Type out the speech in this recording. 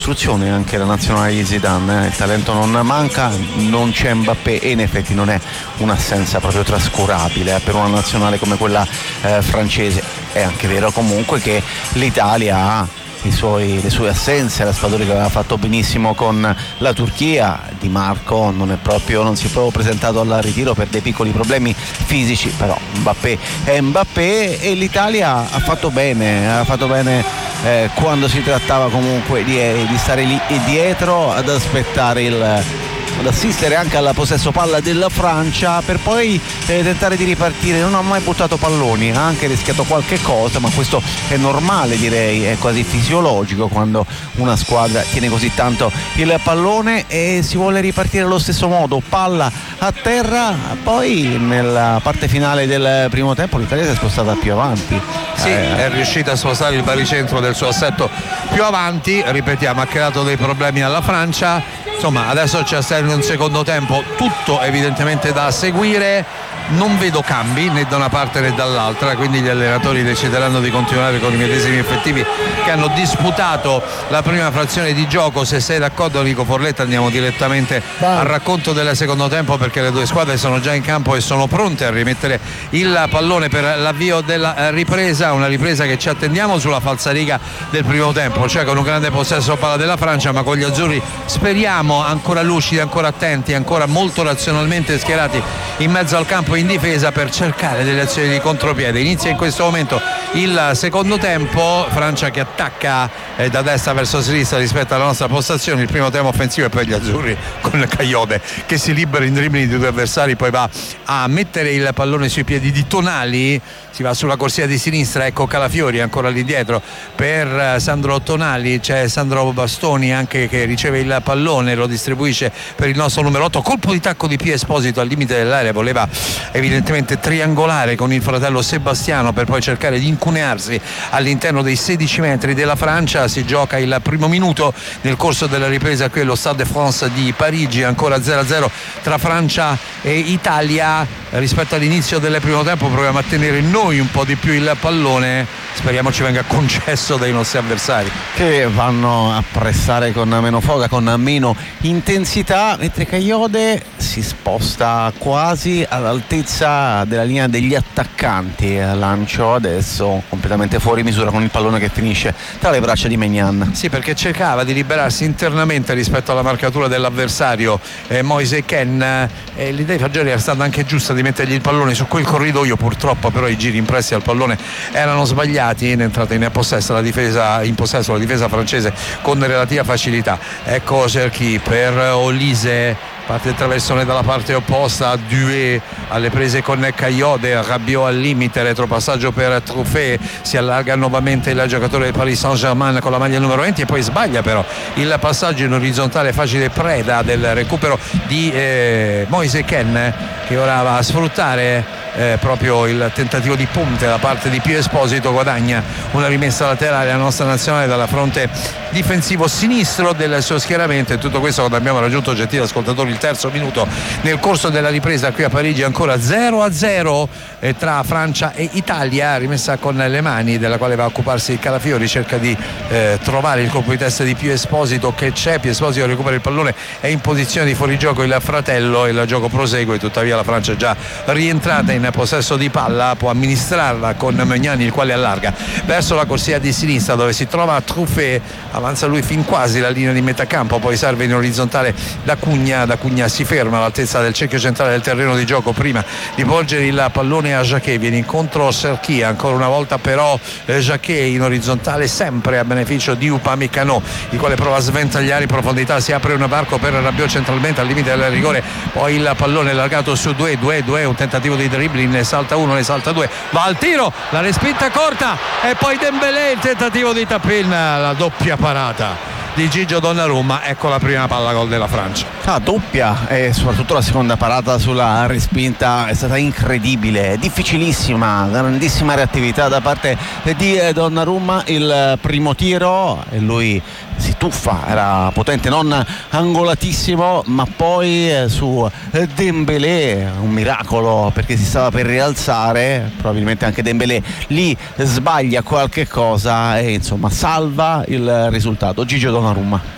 Istruzione anche la nazionale di Zidane, il talento non manca, non c'è Mbappé e in effetti non è un'assenza proprio trascurabile per una nazionale come quella francese. È anche vero comunque che l'Italia ha le sue assenze, Raspadori che aveva fatto benissimo con la Turchia, Di Marco non si è proprio presentato al ritiro per dei piccoli problemi fisici, però Mbappé è Mbappé e l'Italia ha fatto bene quando si trattava comunque di stare lì dietro ad aspettare ad assistere anche al possesso palla della Francia per poi tentare di ripartire. Non ha mai buttato palloni, ha anche rischiato qualche cosa, ma questo è normale, direi, è quasi fisiologico quando una squadra tiene così tanto il pallone e si vuole ripartire allo stesso modo, palla a terra. Poi nella parte finale del primo tempo l'Italia si è spostata più avanti, è riuscita a spostare il baricentro del suo assetto più avanti, ripetiamo, ha creato dei problemi alla Francia. Insomma, adesso c'è un secondo tempo tutto evidentemente da seguire, non vedo cambi né da una parte né dall'altra, quindi gli allenatori decideranno di continuare con i medesimi effettivi che hanno disputato la prima frazione di gioco. Se sei d'accordo, Nico Forletta, andiamo direttamente al racconto del secondo tempo, perché le due squadre sono già in campo e sono pronte a rimettere il pallone per l'avvio della ripresa, una ripresa che ci attendiamo sulla falsariga del primo tempo, cioè con un grande possesso palla della Francia, ma con gli azzurri speriamo ancora lucidi, ancora attenti, ancora molto razionalmente schierati in mezzo al campo in difesa per cercare delle azioni di contropiede. Inizia in questo momento il secondo tempo, Francia che attacca da destra verso sinistra rispetto alla nostra postazione, il primo tempo offensivo, e poi gli azzurri con Cagliode che si libera in dribbling di due avversari, poi va a mettere il pallone sui piedi di Tonali, si va sulla corsia di sinistra, ecco Calafiori ancora lì dietro per Sandro Tonali, c'è Sandro Bastoni anche che riceve il pallone, lo distribuisce per il nostro numero 8, colpo di tacco di Pio Esposito al limite dell'area, voleva evidentemente triangolare con il fratello Sebastiano per poi cercare di incunearsi all'interno dei 16 metri della Francia. Si gioca il primo minuto nel corso della ripresa qui allo Stade de France di Parigi, ancora 0-0 tra Francia e Italia. Rispetto all'inizio del primo tempo proviamo a tenere noi un po' di più il pallone, speriamo ci venga concesso dai nostri avversari che vanno a pressare con meno foga, con meno intensità, mentre Cagliode si sposta quasi all'altezza della linea degli attaccanti. Lancio adesso completamente fuori misura con il pallone che finisce tra le braccia di Maignan. Sì, perché cercava di liberarsi internamente rispetto alla marcatura dell'avversario Moise Kean, l'idea di Fagioli era stata anche giusta di mettergli il pallone su quel corridoio, purtroppo però i giri impressi al pallone erano sbagliati, è entrata in possesso la difesa francese con relativa facilità. Ecco Cherki per Olise, parte il traversone dalla parte opposta, Dué alle prese con Cagliode, Rabiot al limite, retropassaggio per Truffet, si allarga nuovamente il giocatore del Paris Saint-Germain con la maglia numero 20 e poi sbaglia però il passaggio in orizzontale facile, preda del recupero di Moise Kean, che ora va a sfruttare proprio il tentativo di punte da parte di Pio Esposito. Guadagna una rimessa laterale la nostra nazionale dalla fronte difensivo sinistro del suo schieramento, e tutto questo quando abbiamo raggiunto, gentili ascoltatori, il terzo minuto nel corso della ripresa qui a Parigi. Ancora 0-0 tra Francia e Italia, rimessa con le mani della quale va a occuparsi Calafiori, cerca di trovare il colpo di testa di Pio Esposito che c'è, Pio Esposito recupera il pallone, è in posizione di fuorigioco il fratello, il gioco prosegue, tuttavia la Francia è già rientrata in possesso di palla, può amministrarla con Magnani, il quale allarga verso la corsia di sinistra dove si trova Truffet, avanza lui fin quasi la linea di metacampo, poi serve in orizzontale da Cugna si ferma all'altezza del cerchio centrale del terreno di gioco prima di volgere il pallone a Jacquet, viene incontro Cherki ancora una volta, però Jacquet in orizzontale sempre a beneficio di Upamecano, il quale prova a sventagliare in profondità, si apre un varco per Rabiot centralmente al limite del rigore, poi il pallone allargato su Dué, un tentativo di dribbling, ne salta uno, ne salta due, va al tiro, la respinta corta e poi Dembélé, il tentativo di Tapin, la doppia parata di Gigio Donnarumma. Ecco la prima palla gol della Francia. Doppia, e soprattutto la seconda parata sulla respinta è stata incredibile, difficilissima, grandissima reattività da parte di Donnarumma. Il primo tiro e lui si tuffa, era potente, non angolatissimo, ma poi su Dembélé un miracolo, perché si stava per rialzare, probabilmente anche Dembélé lì sbaglia qualche cosa e insomma salva il risultato. Gigio Donnarumma.